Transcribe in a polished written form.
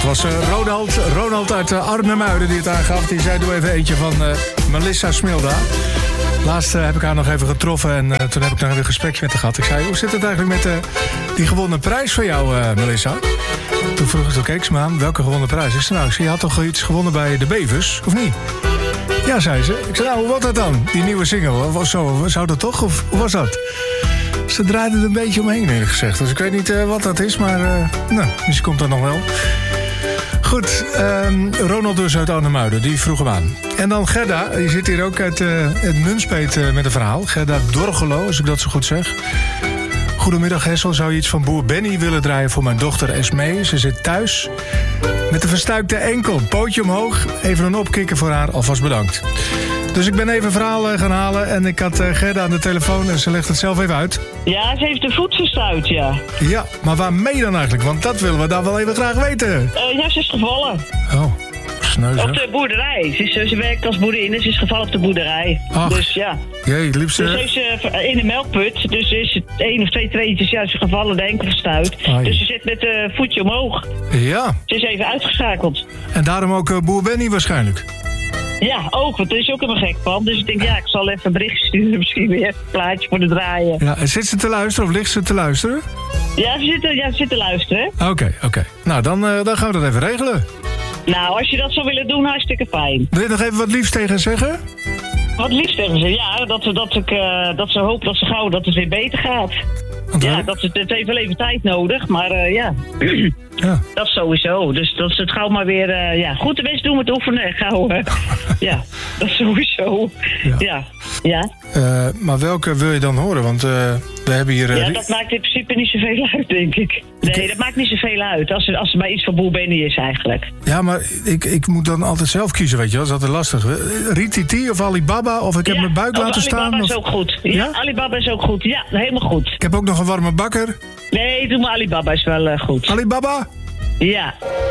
was Ronald uit Arnhem-Muiden die het aangaf. Die zei, doe even eentje van Melissa Smilda. Laatst heb ik haar nog even getroffen en toen heb ik nog even een gesprekje met haar gehad. Ik zei, hoe zit het eigenlijk met die gewonnen prijs van jou, Melissa? Toen keek ze me aan, welke gewonnen prijs? Ik zei, nou, je had toch iets gewonnen bij de Bevers, of niet? Ja, zei ze. Ik zei, nou, hoe wordt dat dan? Die nieuwe single, zou dat toch? Of hoe was dat? Ze draaide er een beetje omheen, eerlijk gezegd. Dus ik weet niet wat dat is, maar misschien komt dat nog wel. Goed, Ronald dus uit Arnhem-Muiden, die vroeg hem aan. En dan Gerda, die zit hier ook uit het Nunspeet met een verhaal. Gerda Dorgelo, als ik dat zo goed zeg. Goedemiddag Hessel, zou je iets van boer Benny willen draaien voor mijn dochter Esmee? Ze zit thuis met een verstuikte enkel. Pootje omhoog, even een opkikken voor haar, alvast bedankt. Dus ik ben even een verhaal gaan halen en ik had Gerda aan de telefoon en ze legt het zelf even uit. Ja, ze heeft de voet verstuikt, ja. Ja, maar waarmee dan eigenlijk? Want dat willen we dan wel even graag weten. Ja, ze is gevallen. Oh, sneu. Op de boerderij. Ze werkt als boerin en ze is gevallen op de boerderij. Ach, dus ja. Jee, liefste. Dus ze is in de melkput. Dus is het 1 of 2 treetjes. Ja, ze is gevallen, de enkel verstuikt. Ai. Dus ze zit met het voetje omhoog. Ja. Ze is even uitgeschakeld. En daarom ook boer Benny waarschijnlijk. Ja, ook, want er is ook helemaal gek van. Dus ik denk, ik zal even een berichtje sturen. Misschien weer een plaatje voor de draaien. Ja, en zit ze te luisteren of ligt ze te luisteren? Ja, ze zit te luisteren. Oké. Nou, dan gaan we dat even regelen. Nou, als je dat zou willen doen, hartstikke fijn. Wil je nog even wat liefs tegen zeggen? Wat liefst tegen ze, ja. Dat ze hoopt dat het weer beter gaat. Want ja, het heeft wel even tijd nodig, maar ja. Ja. Dat sowieso. Dus dat ze het gauw maar weer goed de best doen met oefenen. Gauw. Ja, dat sowieso. Ja. Maar welke wil je dan horen? Want we hebben hier... ja, dat maakt in principe niet zoveel uit, denk ik. Nee, dat maakt niet zoveel uit. Als er maar iets van boer Benny is eigenlijk. Ja, maar ik moet dan altijd zelf kiezen, weet je wel. Dat is altijd lastig. Rititi of Alibaba? Of ik heb mijn buik laten staan? Alibaba is ook goed. Ja, Alibaba is ook goed. Ja, helemaal goed. Ik heb ook nog een warme bakker. Nee, doe maar Alibaba is wel goed. Alibaba? Ja.